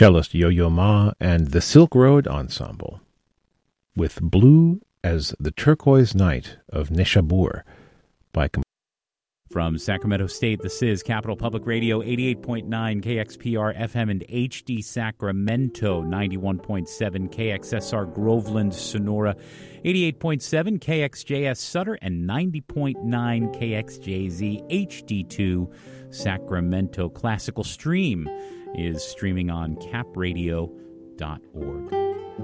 cellist Yo-Yo Ma and the Silk Road Ensemble, with Blue as the Turquoise Night of Nishabur by From Sacramento State, this is Capital Public Radio, 88.9 KXPR FM and HD Sacramento, 91.7 KXSR Groveland, Sonora, 88.7 KXJS Sutter, and 90.9 KXJZ HD2 Sacramento. Classical Stream is streaming on capradio.org.